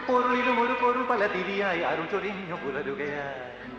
പൊരുളിലും ഒരു പൊരുൾ പല തിരിയായി അരുൾ ചൊരിഞ്ഞു പുലരുകയായി